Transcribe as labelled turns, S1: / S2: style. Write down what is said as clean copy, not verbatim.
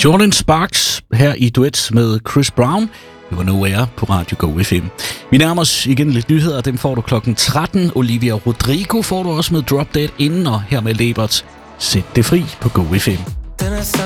S1: Jordan Sparks her i duet med Chris Brown. Det var Nowhere på Radio Go FM. Vi nærmer os igen lidt nyheder, dem får du klokken 13. Olivia Rodrigo får du også med Drop Dead inden, og her med Lebert. Sæt det fri på Go FM.